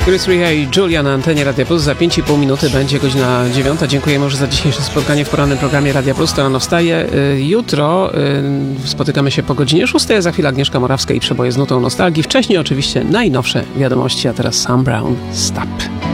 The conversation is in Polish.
Chris Rea i Julia na antenie Radia Plus. Za 5,5 minuty będzie godzina 9. Dziękujemy już za dzisiejsze spotkanie w porannym programie Radia Plus. To rano wstaje. Jutro spotykamy się po godzinie 6. Za chwilę Agnieszka Morawska i Przeboje z nutą nostalgii. Wcześniej oczywiście najnowsze wiadomości, a teraz Sam Brown. Stop.